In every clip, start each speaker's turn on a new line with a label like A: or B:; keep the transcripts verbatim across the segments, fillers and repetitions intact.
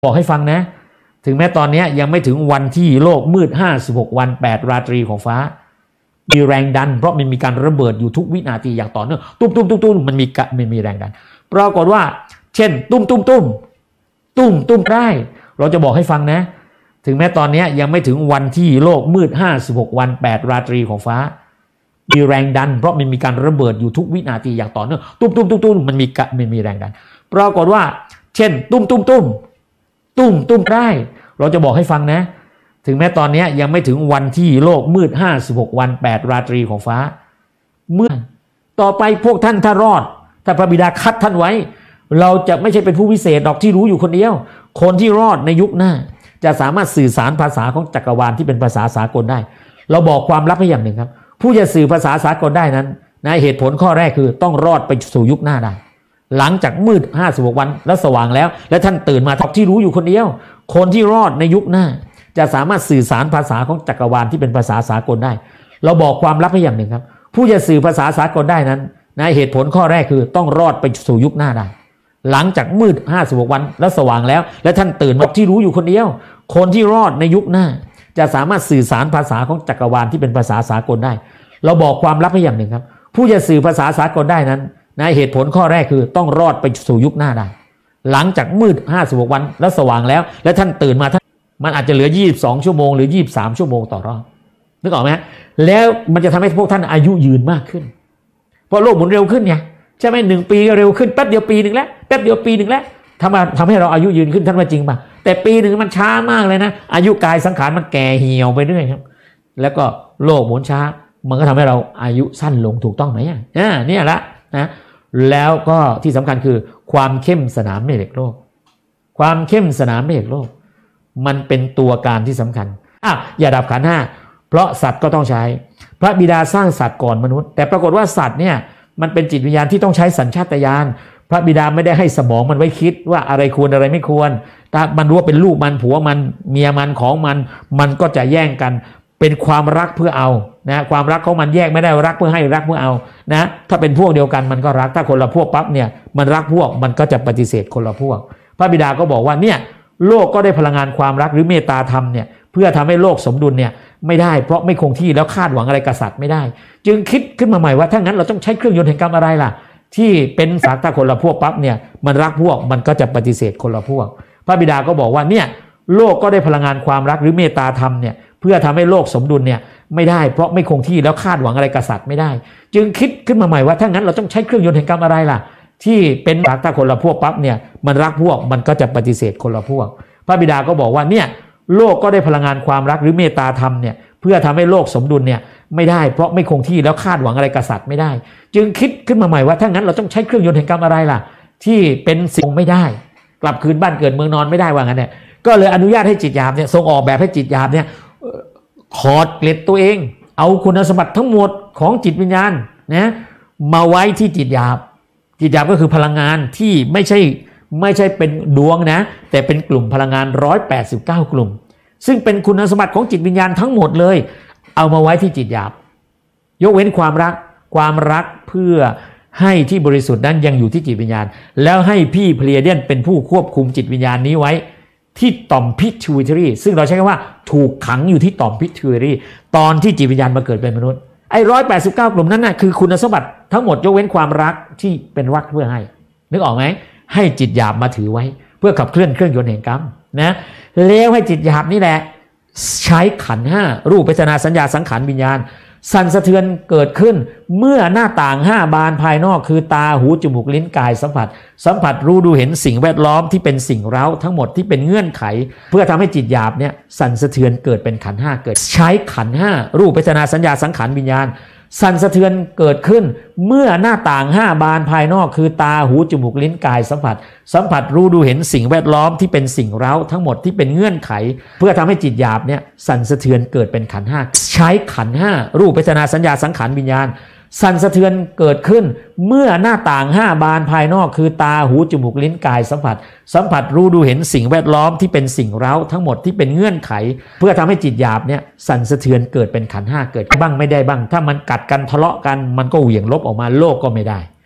A: บอกให้ฟังนะถึงแม้ตอนนี้ยังไม่ถึงวันที่โลกมืดห้าสิบหกวันแปดราตรีของฟ้ามีแรงดันเพราะมันมีการระเบิดอยู่ทุกวินาทีอย่างต่อเนื่องตุ้มตุ้มตุ้มตุ้มมันมีมันมีแรงดันปรากฏว่าเช่นตุ้มตุ้มตุ้มตุ้มตุ้มได้เราจะบอกให้ฟังนะถึงแม้ตอนนี้ยังไม่ถึงวันที่โลกมืดห้าสิบหกวันแปดราตรีของฟ้ามีแรงดันเพราะมันมีการระเบิดอยู่ทุกวินาทีอย่างต่อเนื่องตุ้มตุ้มตุ้มตุ้มมันมีมันมีแรงดันปรากฏว่าเช่นตุ้มตุ้มตุ้มตุ้มตุ้มได้เราจะบอกให้ฟังนะถึงแม้ตอนนี้ยังไม่ถึงวันที่โลกมืดห้าสิบหกวันแปดราตรีของฟ้าเมื่อต่อไปพวกท่านถ้ารอดถ้าพระบิดาคัดท่านไว้เราจะไม่ใช่เป็นผู้วิเศษดอกที่รู้อยู่คนเดียวคนที่รอดในยุคหน้าจะสามารถสื่อสารภาษาของจักรวาลที่เป็นภาษาสากลได้เราบอกความลับให้อย่างหนึ่งครับผู้จะสื่อภาษาสากลได้นั้นนะเหตุผลข้อแรกคือต้องรอดไปสู่ยุคหน้าได้หลังจากมืดห้าสิบหกวันแล้วสว่างแล้วและท่านตื่นมาดอกที่รู้อยู่คนเดียวคนที่รอดในยุคหน้าจะสามารถสื่อสารภาษาของจักรวาลที่เป็นภาษาสากลได้เราบอกความลับให้อย่างหนึ่งครับผู้จะสื่อภาษาสากลได้นั้นนะเหตุผลข้อแรกคือต้องรอดไปสู่ยุคหน้าได้หลังจากมืดห้าสิบหกวันแล้วสว่างแล้วและท่านตื่นมาที่รู้อยู่คนเดียวคนที่รอดในยุคหน้าจะสามารถสื่อสารภาษาของจักรวาลที่เป็นภาษาสากลได้เราบอกความลับให้อย่างหนึ่งครับผู้จะสื่อภาษาสากลได้นั้นนะเหตุผลข้อแรกคือต้องรอดไปสู่ยุคหน้าได้หลังจากมืดห้าสิบหกวันแล้วสว่างแล้วและท่านตื่นมาท่านมันอาจจะเหลือยี่สิบสองชั่วโมงหรือยี่สิบสามชั่วโมงต่อรอบนึกออกไหมแล้วมันจะทำให้พวกท่านอายุยืนมากขึ้นเพราะโลกหมุนเร็วขึ้นไงใช่ไหมหนึ่งปีก็เร็วขึ้นแป๊บเดียวปีหนึ่งแล้วแป๊บเดียวปีหนึ่งแล้วทำมาทำให้เราอายุยืนขึ้นท่านว่าจริงป่ะแต่ปีหนึ่งมันช้ามากเลยนะอายุกายสังขารมันแก่เหี่ยวไปเรื่อยครับแล้วก็โลกหมุนช้ามันก็ทำให้เราอายุสั้นลงถูกต้องไหมอ่ะเนี่ยละนะแล้วก็ที่สำคัญคือความเข้มสนามแม่เหล็กโลกความเข้มสนามแม่เหล็กโลกมันเป็นตัวการที่สำคัญอ่ะอย่าดับขันธ์ห้าเพราะสัตว์ก็ต้องใช้พระบิดาสร้างสัตว์ก่อนมนุษย์แต่ปรากฏว่าสัตว์เนี่ยมันเป็นจิตวิญญาณที่ต้องใช้สัญชาตญาณพระบิดาไม่ได้ให้สมองมันไว้คิดว่าอะไรควรอะไรไม่ควรถ้ามันรู้ว่าเป็นลูกมันผัวมันเมียมันของมันมันก็จะแย่งกันเป็นความรักเพื่อเอานะความรักของมันแยกไม่ได้รักเพื่อให้รักเพื่อเอานะถ้าเป็นพวกเดียวกันมันก็รักถ้าคนละพวกปั๊บเนี่ยมันรักพวกมันก็จะปฏิเสธคนละพวกพระบิดาก็บอกว่าเนี่ยโลกก็ได้พลังงานความรักหรือเมตตาธรรมเนี่ยเพื่อทำให้โลกสมดุลเนี่ยไม่ได้เพราะไม่คงที่แล้วคาดหวังอะไรกับสัตว์ไม่ได้จึงคิดขึ้นมาใหม่ว่าถ้างั้นเราต้องใช้เครื่องยนต์แห่งกรรมอะไรล่ะที่เป็นสัตว์ถ้าคนละพวกปั๊บเนี่ยมันรักพวกมันก็จะปฏิเสธคนละพวกพระบิดาก็บอกว่าเนี่ยโลกก็ได้พลังงานความรักหรือเมตตาธรรมเนี่ยเพื่อทำให้โลกสมดุลเนี่ยไม่ได้เพราะไม่คงที่แล้วคาดหวังอะไรกับสัตว์ไม่ได้จึงคิดขึ้นมาใหม่ว่าถ้างั้นเราต้องใช้เครื่องยนต์แห่งกรรมอะไรล่ะที่เป็นสัตว์ถ้าคนละพวกปั๊บเนี่ยมันรักพวกมันก็จะปฏิเสธคนละพวกพระบิดาก็บอกว่าเนี่ยโลกก็ได้พลังงานความรักหรือเมตตาธรรมเนี่ยเพื่อทำให้โลกสมดุลเนี่ยไม่ได้เพราะไม่คงที่แล้วคาดหวังอะไรกับสัตว์ไม่ได้จึงคิดขึ้นมาใหม่ว่าถ้างั้นเราต้องใช้เครื่องยนต์แห่งกรรมอะไรล่ะที่เป็นสิ่งไม่ได้กลับคืนบ้านเกิดเมืองนอนไม่ได้ว่างั้นเนี่ยก็เลยอนุญาตให้จิตหยาบเนี่ยทรงออกแบบให้จิตหยาบเนี่ยถอดเกล็ดตัวเองเอาคุณสมบัติทั้งหมดของจิตวิญญาณนะมาไว้ที่จิตหยาบจิตหยาบก็คือพลังงานที่ไม่ใช่ไม่ใช่เป็นดวงนะแต่เป็นกลุ่มพลังงานหนึ่งร้อยแปดสิบเก้ากลุ่มซึ่งเป็นคุณสมบัติของจิตวิญญาณทั้งหมดเลยเอามาไว้ที่จิตหยาบยกเว้นความรักความรักเพื่อให้ที่บริสุทธิ์นั้นยังอยู่ที่จิตวิญญาณแล้วให้พี่เพลียเดียนเป็นผู้ควบคุมจิตวิญญาณนี้ไว้ที่ต่อมพิทูอิทรีซึ่งเราใช้คำว่าถูกขังอยู่ที่ต่อมพิทูอิทรีตอนที่จิตวิญญาณมาเกิดเป็นมนุษย์ไอ้หนึ่งร้อยแปดสิบเก้ากลุ่มนั้นน่ะคือคุณสมบัติทั้งหมดยกเว้นความรักที่เป็นวัดเพื่อให้นึกออกไหมให้จิตหยาบมาถือไว้เพื่อขับเคลื่อนเครื่องยนต์แห่งกรรมนะแล้วให้จิตหยาบนี่แหละใช้ขันธ์ห้ารูปเวทนาสัญญาสังขารวิญญาณสั่นสะเทือนเกิดขึ้นเมื่อหน้าต่างห้าบานภายนอกคือตาหูจมูกลิ้นกายสัมผัสสัมผัสรู้ดูเห็นสิ่งแวดล้อมที่เป็นสิ่งเร้าทั้งหมดที่เป็นเงื่อนไขเพื่อทำให้จิตหยาบเนี่ยสั่นสะเทือนเกิดเป็นขันธ์ห้าเกิดใช้ขันธ์ห้ารูปเวทนาสัญญาสังขารวิญญาณสั่นสะเทือนเกิดขึ้นเมื่อหน้าต่างห้าบานภายนอกคือตาหูจมูกลิ้นกายสัมผัสสัมผัสรู้ดูเห็นสิ่งแวดล้อมที่เป็นสิ่งเร้าทั้งหมดที่เป็นเงื่อนไขเพื่อทำให้จิตหยาบเนี่ยสั่นสะเทือนเกิดเป็นขันธ์ห้าใช้ขันธ์ห้ารูปเวทนาสัญญาสังขารวิญญาณสั่นสะเทือนเกิดขึ้นเมื่อหน้าต่างห้าบานภายนอกคือตาหูจมูกลิ้นกายสัมผัสสัมผัสรู้ดูเห็นสิ่งแวดล้อมที่เป็นสิ่งเร้าทั้งหมดที่เป็นเงื่อนไขเพื่อทำให้จิตหยาบเนี่ยสั่นสะเทือนเกิดเป็นขันธ์ห้าเกิดบ้างไม่ได้บ้างถ้ามันกัดกันทะเลาะกันมันก็เหวี่ยงลบออกมาโลกก็ไม่ได้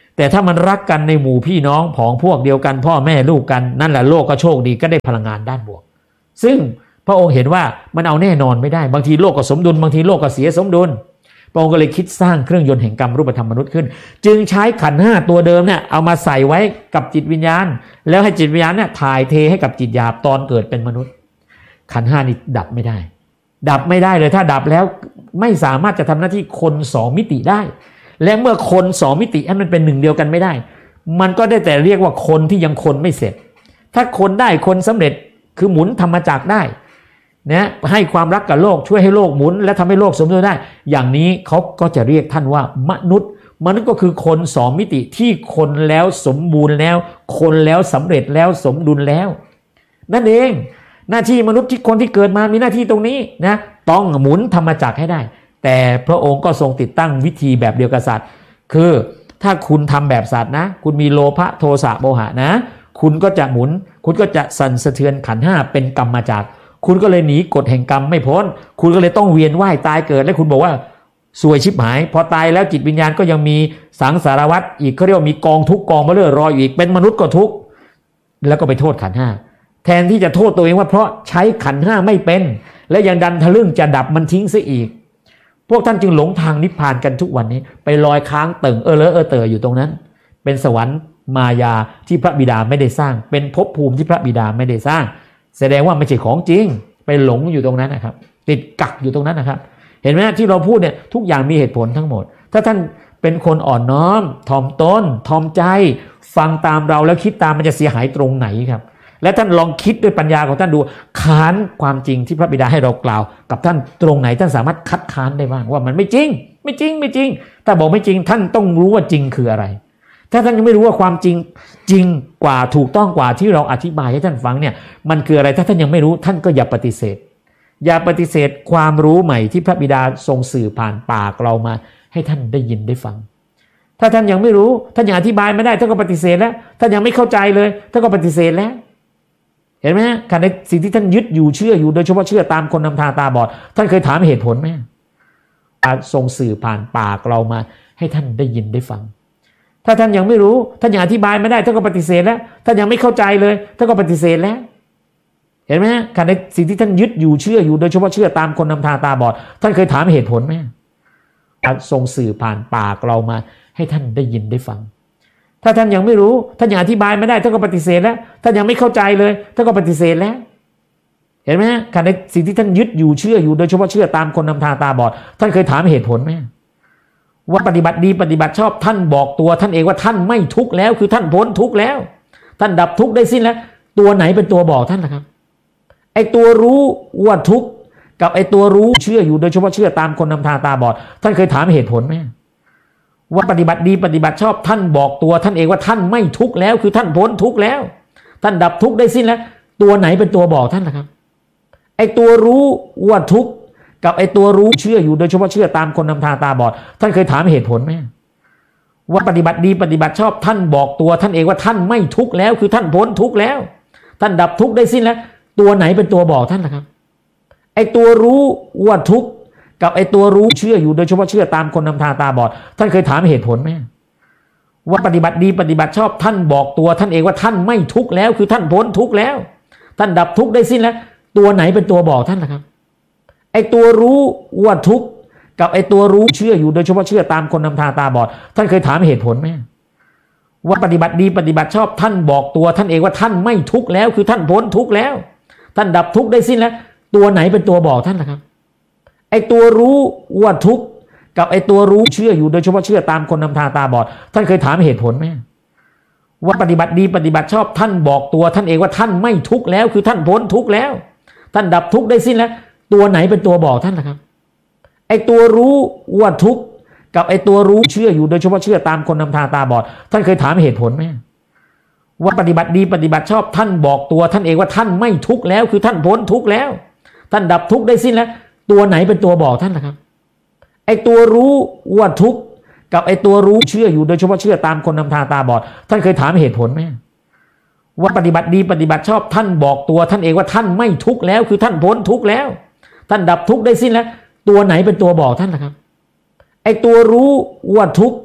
A: แต่ถ้ามันรักกันในหมู่พี่น้องผองพวกเดียวกันพ่อแม่ลูกกันนั่นแหละโลกก็โชคดีก็ได้พลังงานด้านบวกซึ่งพระองค์เห็นว่ามันเอาแน่นอนไม่ได้บางทีโลกก็สมดุลบางทีโลกก็เสียสมดุลพระองค์ก็เลยคิดสร้างเครื่องยนต์แห่งกรรมรูปธรรมมนุษย์ขึ้นจึงใช้ขันธ์ห้าตัวเดิมเนี่ยเอามาใส่ไว้กับจิตวิญญาณแล้วให้จิตวิญญาณเนี่ยถ่ายเทให้กับจิตหยาบตอนเกิดเป็นมนุษย์ขันธ์ห้านี่ดับไม่ได้ดับไม่ได้เลยถ้าดับแล้วไม่สามารถจะทำหน้าที่คนสองมิติได้และเมื่อคนสองมิติให้มันเป็นหนึ่งเดียวกันไม่ได้มันก็ได้แต่เรียกว่าคนที่ยังคนไม่เสร็จถ้าคนได้คนสำเร็จคือหมุนธรรมจักรได้นะให้ความรักกับโลกช่วยให้โลกหมุนและทำให้โลกสมดุลได้อย่างนี้เขาก็จะเรียกท่านว่ามนุษย์มนุษย์ก็คือคนสองมิติที่คนแล้วสมบูรณ์แล้วคนแล้วสำเร็จแล้วสมดุลแล้วนั่นเองหน้าที่มนุษย์ที่คนที่เกิดมามีหน้าที่ตรงนี้นะต้องหมุนธรรมจักรให้ได้แต่พระองค์ก็ทรงติดตั้งวิธีแบบเดียวกับสัตว์คือถ้าคุณทำแบบสัตว์นะคุณมีโลภะโทสะโมหะนะคุณก็จะหมุนคุณก็จะสั่นสะเทือนขันธ์ห้าเป็นกรรมจักรคุณก็เลยหนีกฎแห่งกรรมไม่พ้นคุณก็เลยต้องเวียนว่ายตายเกิดและคุณบอกว่าซวยชิบหายพอตายแล้วจิตวิญญาณก็ยังมีสังสารวัฏอีกเขาเรียกว่ามีกองทุกกองมาเรื่อยรออยู่อีกเป็นมนุษย์ก็ทุกข์แล้วก็ไปโทษขันธ์ห้าแทนที่จะโทษตัวเองว่าเพราะใช้ขันธ์ห้าไม่เป็นและยังดันทะลึ่งจะดับมันทิ้งซะอีกพวกท่านจึงหลงทางนิพพานกันทุกวันนี้ไปลอยค้างเติ่งเออเลอะเออเตออยู่ตรงนั้นเป็นสวรรค์มายาที่พระบิดาไม่ได้สร้างเป็นภพภูมิที่พระบิดาไม่ได้สร้างแสดงว่าไม่ใช่ของจริงไปหลงอยู่ตรงนั้นนะครับติดกักอยู่ตรงนั้นนะครับเห็นไหมที่เราพูดเนี่ยทุกอย่างมีเหตุผลทั้งหมดถ้าท่านเป็นคนอ่อนน้อมถ่อมตนถ่อมใจฟังตามเราแล้วคิดตามมันจะเสียหายตรงไหนครับและท่านลองคิดด้วยปัญญาของท่านดูค้านความจริงที่พระบิดาให้เรากล่าวกับท่านตรงไหนท่านสามารถคัดค้านได้บ้างว่ามันไม่จริงไม่จริงไม่จริงถ้าบอกไม่จริงท่านต้องรู้ว่าจริงคืออะไรถ้าท่านยังไม่รู้ว่าความจริงจริงกว่าถูกต้องกว่าที่เราอธิบายให้ท่านฟังเนี่ยมันคืออะไรถ้าท่านยังไม่รู้ท่านก็อย่าปฏิเสธอย่าปฏิเสธความรู้ใหม่ที่พระบิดาทรงสื่อผ่านปากเรามาให้ท่านได้ยินได้ฟังถ้าท่านยังไม่รู้ท่านยังอธิบายไม่ได้ท่านก็ปฏิเสธแล้วท่านยังไม่เข้าใจเลยท่านก็ปฏิเสธแล้วเห็นไหมฮะการในสิ่งที่ท่านยึดอยู่เชื่ออยู่โดยเฉพาะเชื่อตามคนนำทางตาบอดท่านเคยถามเหตุผลไหมทรงสื่อผ่านปากเรามาให้ท่านได้ยินได้ฟังถ้าท่านยังไม่รู้ท่านยังอธิบายไม่ได้ท่านก็ปฏิเสธแล้วท่านยังไม่เข้าใจเลยท่านก็ปฏิเสธแล้วเห็นไหมฮะการในสิ่งที่ท่านยึดอยู่เชื่ออยู่โดยเฉพาะเชื่อตามคนนำทางตาบอดท่านเคยถามเหตุผลไหมทรงสื่อผ่านปากเรามาให้ท่านได้ยินได้ฟังถ้าท่านยังไม่รู้ท่านยังอธิบายไม่ได้ท่านก็ปฏิเสธแล้วท่านยังไม่เข้าใจเลยท่านก็ปฏิเสธแล้วเห็นไหมฮะการในสิ่งที่ท่านยึดอยู่เชื่ออยู่โดยเฉพาะเชื่อตามคนนำทางตาบอดท่านเคยถามเหตุผลไหมว่าปฏิบัติดีปฏิบัติชอบท่านบอกตัวท่านเองว่าท่านไม่ทุกข์แล้วคือท่านพ้นทุกข์แล้วท่านดับทุกข์ได้สิ้นแล้วตัวไหนเป็นตัวบอกท่านล่ะครับไอ้ตัวรู้ว่าทุกข์กับไอ้ตัวรู้เชื่ออยู่โดยเฉพาะเชื่อตามคนนำทางตาบอดท่านเคยถามเหตุผลไหมว่าปฏิบัติดีปฏิบัติชอบท่านบอกตัวท่านเองว่าท่านไม่ทุกข์แล้วคือท่านพ้นทุกข์แล้วท่านดับทุกข์ได้สิ้นแล้วตัวไหนเป็นตัวบอกท่านล่ะครับไอ้ตัวรู้ว่าทุกข์กับไอ้ตัวรู้เชื่ออยู่โดยเฉพาะเชื่อตามคนนำทางตาบอดท่านเคยถามเหตุผลไหมว่าปฏิบัติดีปฏิบัติชอบท่านบอกตัวท่านเองว่าท่านไม่ทุกข์แล้วคือท่านพ้นทุกข์แล้วท่านดับทุกข์ได้สิ้นแล้วตัวไหนเป็นตัวบอกท่านล่ะครับไอ้ตัวรู้ว่าทุกข์กับไอ้ตัวรู้เชื่ออยู่โดยเฉพาะเชื่อตามคนนำทางตาบอดท่านเคยถามเหตุผลไหมว่าปฏิบัติดีปฏิบัติชอบท่านบอกตัวท่านเองว่าท่านไม่ทุกข์แล้วคือท่านพ้นทุกข์แล้วท่านดับทุกข์ได้สิ้นแล้วตัวไหนเป็นตัวบอกท่านล่ะครับไอ้ตัวรู้ว่าทุกข์กับไอ้ตัวรู้เชื่ออยู่โดยเฉพาะเชื่อตามคนนำทางตาบอดท่านเคยถามเหตุผลไหมว่าปฏิบัติดีปฏิบัติชอบท่านบอกตัวท่านเองว่าท่านไม่ทุกข์แล้วคือท่านพ้นทุกข์แล้วท่านดับทุกข์ได้สิ้นแล้วตัวไหนเป็นตัวบอกท่านล่ะครับไอ้ตัวรู้ว่าทุกข์กับไอ้ตัวรู้เชื่ออยู่โดยเฉพาะเชื่อตามคนนำทางตาบอดท่านเคยถามเหตุผลไหมว่าปฏิบัติดีปฏิบัติชอบท่านบอกตัวท่านเองว่าท่านไม่ทุกข์แล้วคือท่านพ้นทุกข์แล้วท่านดับทุกข์ได้สิ้นแล้วตัวไหนเป็นตัวบอกท่านล่ะครับไอ้ตัวรู้ว่าทุกข์กับไอ้ตัวรู้เชื่ออยู่โดยเฉพาะเชื่อตามคนนำทางตาบอดท่านเคยถามเหตุผลไหมว่าปฏิบัติดีปฏิบัติชอบท่านบอกตัวท่านเองว่าท่านไม่ทุกข์แล้วคือท่านพ้นทุกข์แล้วท่านดับทุกข์ได้สิ้นแล้วตัวไหนเป็นตัวบอกท่านล่ะครับไอ้ตัวรู้ว่าทุกข์กับไอ้ตัวรู้เชื่ออยู่โดยเฉพาะเชื่อตามคนนำทางตาบอดท่านเคยถามเหตุผลไหมว่าปฏิบัติดีปฏิบัติชอบท่านบอกตัวท่านเองว่าท่านไม่ทุกข์แล้วคือท่านพ้นทุกข์แล้วท่านดับทุกข์ได้สิ้นแล้วตัวไหนเป็นตัวบอกท่านล่ะครับไอ้ตัวรู้ว่าทุกข์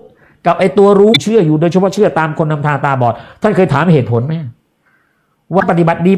A: กับไอ้ตัวรู้เชื่ออยู่โดยเฉพาะเชื่อตามคนนำทางตาบอดท่านเคยถามเหตุผลไหมว่าปฏิบัติดี